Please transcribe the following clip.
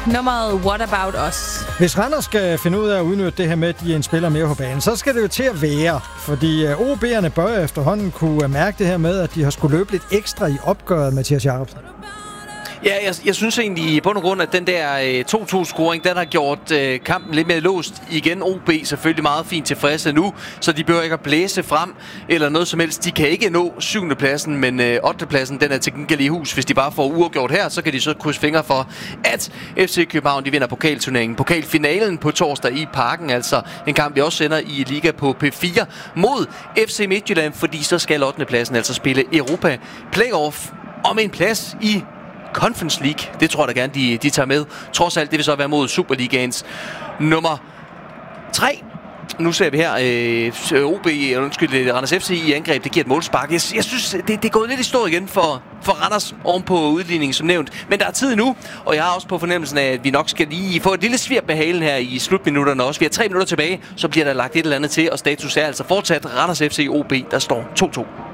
nummeret What About Us. Hvis Randers skal finde ud af at udnytte det her med, at de er en spiller mere på banen, så skal det jo til at være. Fordi OB'erne bør efterhånden kunne mærke det her med, at de har skulle løbe lidt ekstra i opgøret, Mathias Jacobsen. Ja, jeg synes egentlig i bund og grund, at den der 2-2-scoring, den har gjort kampen lidt mere låst. Igen OB selvfølgelig meget fint tilfredse nu, så de behøver ikke at blæse frem eller noget som helst. De kan ikke nå 7. pladsen, men 8. pladsen, den er til gengæld i hus. Hvis de bare får uafgjort her, så kan de så krydse fingre for, at FC København de vinder pokalturneringen. Pokalfinalen på torsdag i Parken, altså en kamp, vi også sender i Liga på P4 mod FC Midtjylland, fordi så skal 8. pladsen altså spille Europa Playoff om en plads i Conference League. Det tror jeg da gerne, de tager med. Trods alt, det vil så være mod Superligaens nummer 3. Nu ser vi her Randers FC i angreb. Det giver et målspark. Jeg synes, det er gået lidt i stå igen for Randers oven på udligningen, som nævnt. Men der er tid nu, og jeg har også på fornemmelsen af, at vi nok skal lige få et lille svirp på halen her i slutminutterne også. Vi har 3 minutter tilbage, så bliver der lagt et eller andet til, og status er altså fortsat Randers FC OB, der står 2-2.